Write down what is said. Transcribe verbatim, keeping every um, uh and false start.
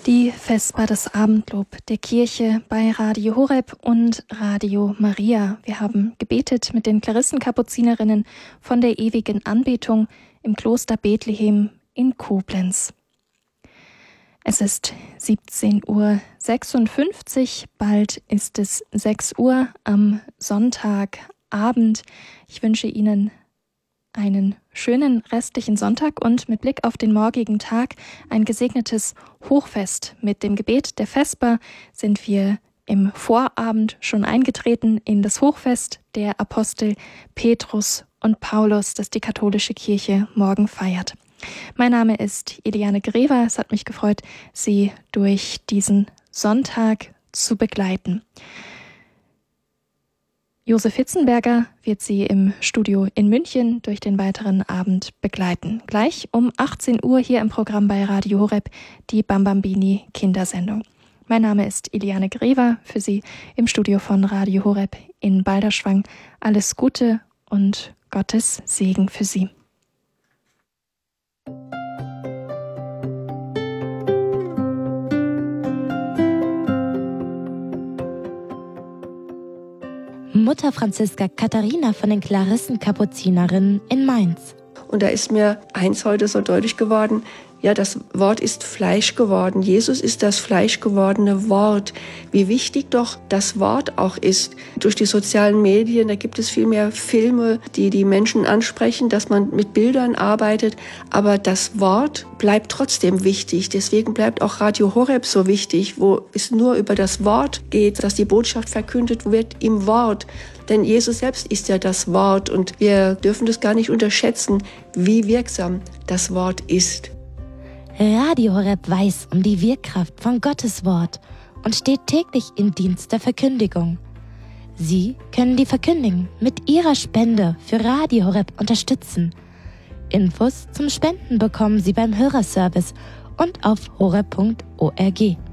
Die Vesper, das Abendlob der Kirche bei Radio Horeb und Radio Maria. Wir haben gebetet mit den Klarissenkapuzinerinnen von der ewigen Anbetung im Kloster Bethlehem in Koblenz. Es ist siebzehn Uhr sechsundfünfzig, bald ist es sechs Uhr am Sonntagabend. Ich wünsche Ihnen einen schönen restlichen Sonntag und mit Blick auf den morgigen Tag ein gesegnetes Hochfest. Mit dem Gebet der Vesper sind wir im Vorabend schon eingetreten in das Hochfest der Apostel Petrus und Paulus, das die katholische Kirche morgen feiert. Mein Name ist Eliane Grever. Es hat mich gefreut, Sie durch diesen Sonntag zu begleiten. Josef Hitzenberger wird Sie im Studio in München durch den weiteren Abend begleiten. Gleich um achtzehn Uhr hier im Programm bei Radio Horeb die Bambambini Kindersendung. Mein Name ist Eliane Grever, für Sie im Studio von Radio Horeb in Balderschwang. Alles Gute und Gottes Segen für Sie. Mutter Franziska Katharina von den Klarissenkapuzinerinnen in Mainz. Und da ist mir eins heute so deutlich geworden, ja, das Wort ist Fleisch geworden. Jesus ist das fleischgewordene Wort. Wie wichtig doch das Wort auch ist. Durch die sozialen Medien, da gibt es viel mehr Filme, die die Menschen ansprechen, dass man mit Bildern arbeitet. Aber das Wort bleibt trotzdem wichtig. Deswegen bleibt auch Radio Horeb so wichtig, wo es nur über das Wort geht, dass die Botschaft verkündet wird im Wort. Denn Jesus selbst ist ja das Wort und wir dürfen das gar nicht unterschätzen, wie wirksam das Wort ist. Radio Horeb weiß um die Wirkkraft von Gottes Wort und steht täglich im Dienst der Verkündigung. Sie können die Verkündigung mit Ihrer Spende für Radio Horeb unterstützen. Infos zum Spenden bekommen Sie beim Hörerservice und auf horeb punkt org.